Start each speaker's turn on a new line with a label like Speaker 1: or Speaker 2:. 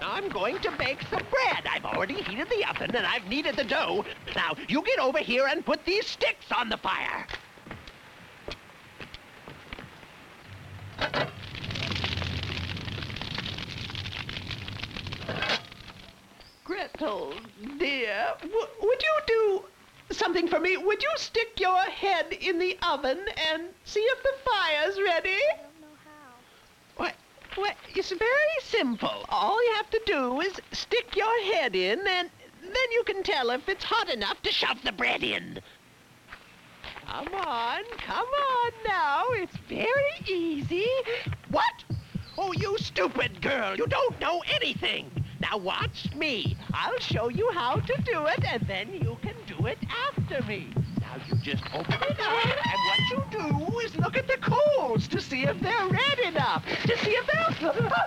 Speaker 1: Now I'm going to bake some bread. I've already heated the oven and I've kneaded the dough. Now you get over here and put these sticks on the fire. Gretel, dear, would you do something for me? Would you stick your head in the oven and see if the fire's ready?
Speaker 2: I don't know how.
Speaker 1: Well, it's very simple. All you have to do is stick your head in, and then you can tell if it's hot enough to shove the bread in. Come on now. It's very easy. What? Oh, you stupid girl. You don't know anything. Now watch me. I'll show you how to do it, and then you can do it after me. Now you just open it up, and what you do is look at the coals to see if they're red enough, to see if they're...